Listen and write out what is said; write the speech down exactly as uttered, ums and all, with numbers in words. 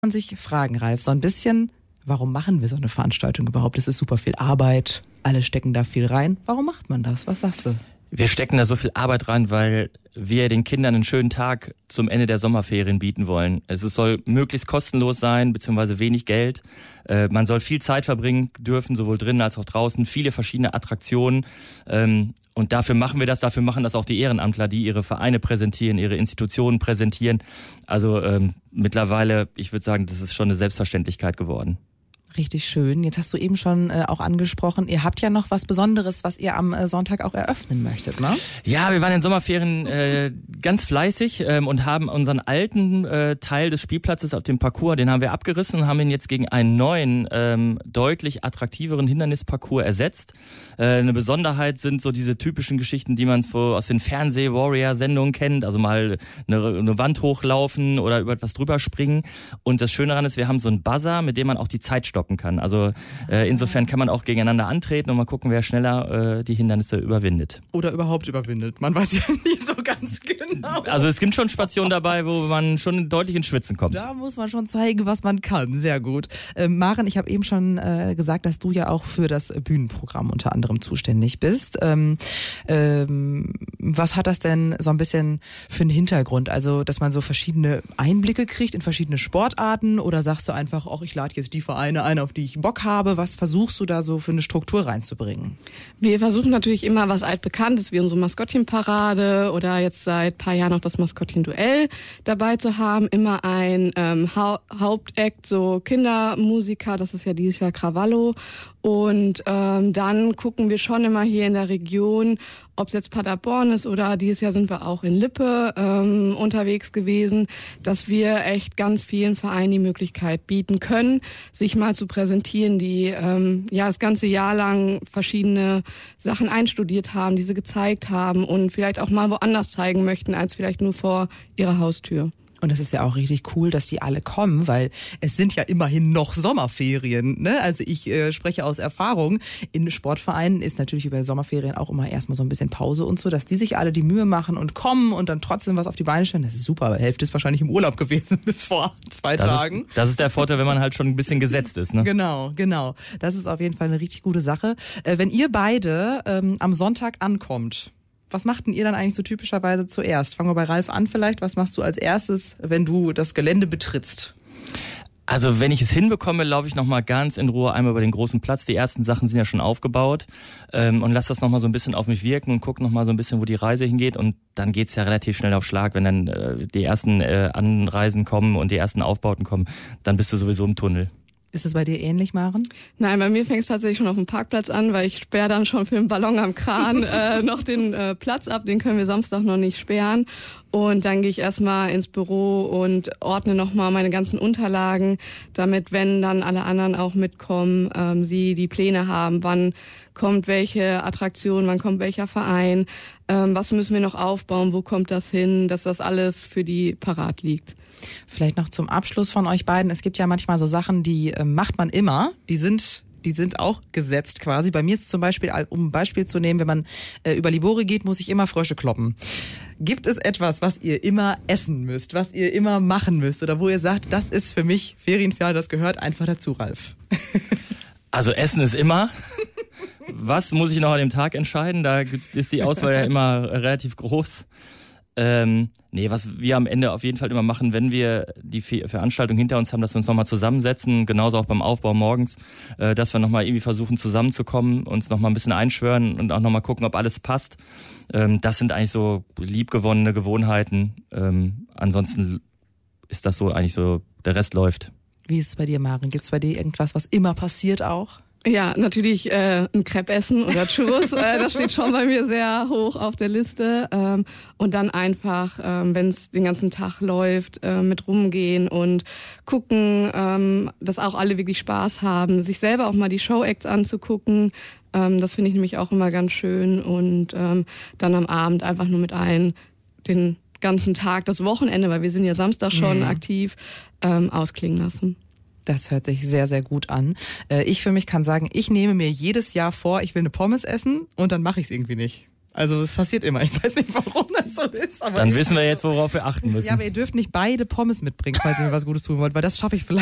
Man sich fragen, Ralf, so ein bisschen, warum machen wir so eine Veranstaltung überhaupt? Es ist super viel Arbeit, alle stecken da viel rein. Warum macht man das? Was sagst du? Wir stecken da so viel Arbeit rein, weil wir den Kindern einen schönen Tag zum Ende der Sommerferien bieten wollen. Es soll möglichst kostenlos sein, beziehungsweise wenig Geld. Äh, man soll viel Zeit verbringen dürfen, sowohl drinnen als auch draußen. Viele verschiedene Attraktionen. Ähm, und dafür machen wir das, dafür machen das auch die Ehrenamtler, die ihre Vereine präsentieren, ihre Institutionen präsentieren. Also ähm, mittlerweile, ich würde sagen, das ist schon eine Selbstverständlichkeit geworden. Richtig schön. Jetzt hast du eben schon äh, auch angesprochen, ihr habt ja noch was Besonderes, was ihr am äh, Sonntag auch eröffnen möchtet, ne? Ja, wir waren in den Sommerferien äh, ganz fleißig ähm, und haben unseren alten äh, Teil des Spielplatzes auf dem Parcours, den haben wir abgerissen und haben ihn jetzt gegen einen neuen, ähm, deutlich attraktiveren Hindernisparcours ersetzt. Äh, eine Besonderheit sind so diese typischen Geschichten, die man so aus den Fernseh-Warrior-Sendungen kennt, also mal eine, eine Wand hochlaufen oder über etwas drüber springen. Und das Schöne daran ist, wir haben so einen Buzzer, mit dem man auch die Zeit stoppt kann. Also äh, insofern kann man auch gegeneinander antreten und mal gucken, wer schneller äh, die Hindernisse überwindet. Oder überhaupt überwindet. Man weiß ja nie so ganz genau. Also es gibt schon Stationen dabei, wo man schon deutlich ins Schwitzen kommt. Da muss man schon zeigen, was man kann. Sehr gut. Ähm, Maren, ich habe eben schon äh, gesagt, dass du ja auch für das Bühnenprogramm unter anderem zuständig bist. Ähm, ähm, was hat das denn so ein bisschen für einen Hintergrund? Also, dass man so verschiedene Einblicke kriegt in verschiedene Sportarten, oder sagst du einfach, ach, ich lade jetzt die Vereine ein, auf die ich Bock habe? Was versuchst du da so für eine Struktur reinzubringen? Wir versuchen natürlich immer was altbekanntes, wie unsere Maskottchenparade oder jetzt seit ein paar Jahren auch das Maskottchenduell dabei zu haben. Immer ein ähm, ha- Hauptakt, so Kindermusiker, das ist ja dieses Jahr Krawallo. Und ähm, dann gucken wir schon immer hier in der Region, ob es jetzt Paderborn ist oder dieses Jahr sind wir auch in Lippe ähm, unterwegs gewesen, dass wir echt ganz vielen Vereinen die Möglichkeit bieten können, sich mal zu präsentieren, die ähm, ja das ganze Jahr lang verschiedene Sachen einstudiert haben, die sie gezeigt haben und vielleicht auch mal woanders zeigen möchten, als vielleicht nur vor ihrer Haustür. Und es ist ja auch richtig cool, dass die alle kommen, weil es sind ja immerhin noch Sommerferien, ne? Also ich äh, spreche aus Erfahrung. In Sportvereinen ist natürlich über Sommerferien auch immer erstmal so ein bisschen Pause und so, dass die sich alle die Mühe machen und kommen und dann trotzdem was auf die Beine stellen. Das ist super, weil die Hälfte ist wahrscheinlich im Urlaub gewesen bis vor zwei das Tagen. Ist, das ist der Vorteil, wenn man halt schon ein bisschen gesetzt ist, ne? Genau, genau. Das ist auf jeden Fall eine richtig gute Sache. Äh, wenn ihr beide ähm, am Sonntag ankommt, was macht denn ihr dann eigentlich so typischerweise zuerst? Fangen wir bei Ralf an vielleicht. Was machst du als erstes, wenn du das Gelände betrittst? Also wenn ich es hinbekomme, laufe ich nochmal ganz in Ruhe einmal über den großen Platz. Die ersten Sachen sind ja schon aufgebaut ähm, und lass das nochmal so ein bisschen auf mich wirken und guck nochmal so ein bisschen, wo die Reise hingeht. Und dann geht's ja relativ schnell auf Schlag. Wenn dann äh, die ersten äh, Anreisen kommen und die ersten Aufbauten kommen, dann bist du sowieso im Tunnel. Ist das bei dir ähnlich, Maren? Nein, bei mir fängt es tatsächlich schon auf dem Parkplatz an, weil ich sperre dann schon für den Ballon am Kran äh, noch den äh, Platz ab. Den können wir Samstag noch nicht sperren. Und dann gehe ich erstmal ins Büro und ordne nochmal meine ganzen Unterlagen, damit, wenn dann alle anderen auch mitkommen, ähm, sie die Pläne haben, wann kommt welche Attraktion, wann kommt welcher Verein, ähm, was müssen wir noch aufbauen, wo kommt das hin, dass das alles für die parat liegt. Vielleicht noch zum Abschluss von euch beiden. Es gibt ja manchmal so Sachen, die äh, macht man immer. Die sind, die sind auch gesetzt quasi. Bei mir ist zum Beispiel, um ein Beispiel zu nehmen, wenn man äh, über Libori geht, muss ich immer Frösche kloppen. Gibt es etwas, was ihr immer essen müsst, was ihr immer machen müsst oder wo ihr sagt, das ist für mich Ferienferne, das gehört einfach dazu, Ralf? Also Essen ist immer. Was muss ich noch an dem Tag entscheiden? Da gibt's, ist die Auswahl ja immer relativ groß. Ähm, nee, was wir am Ende auf jeden Fall immer machen, wenn wir die Veranstaltung hinter uns haben, dass wir uns nochmal zusammensetzen, genauso auch beim Aufbau morgens, äh, dass wir nochmal irgendwie versuchen zusammenzukommen, uns nochmal ein bisschen einschwören und auch nochmal gucken, ob alles passt. Ähm, das sind eigentlich so liebgewonnene Gewohnheiten. Ähm, ansonsten ist das so eigentlich so, der Rest läuft. Wie ist es bei dir, Maren? Gibt es bei dir irgendwas, was immer passiert auch? Ja, natürlich äh, ein Crepe essen oder Churros, äh, das steht schon bei mir sehr hoch auf der Liste. Ähm, und dann einfach, ähm, wenn es den ganzen Tag läuft, äh, mit rumgehen und gucken, ähm, dass auch alle wirklich Spaß haben, sich selber auch mal die Show-Acts anzugucken. Ähm, das finde ich nämlich auch immer ganz schön. Und ähm, dann am Abend einfach nur mit allen den ganzen Tag, das Wochenende, weil wir sind ja Samstag schon mhm. aktiv, ähm, ausklingen lassen. Das hört sich sehr, sehr gut an. Ich für mich kann sagen, ich nehme mir jedes Jahr vor, ich will eine Pommes essen und dann mache ich es irgendwie nicht. Also es passiert immer. Ich weiß nicht, warum das so ist. Aber Dann wissen wir jetzt, worauf wir achten müssen. Ja, aber ihr dürft nicht beide Pommes mitbringen, falls ihr mir was Gutes tun wollt, weil das schaffe ich vielleicht.